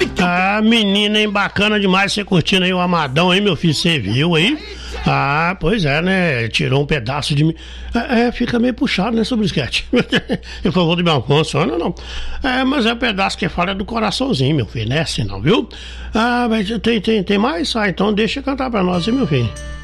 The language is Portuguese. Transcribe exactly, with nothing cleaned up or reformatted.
Ah, menina, hein? Bacana demais você curtindo aí o Amadão, hein, meu filho? Você viu aí? Ah, pois é, né? Tirou um pedaço de mim. É, é, fica meio puxado, né, sobre o sketch. Por favor, de meu funciona, não. É, mas é um pedaço que fala do coraçãozinho, meu filho, né? Assim não, viu? Ah, mas tem, tem, tem mais? Ah, então deixa eu cantar pra nós, hein, meu filho?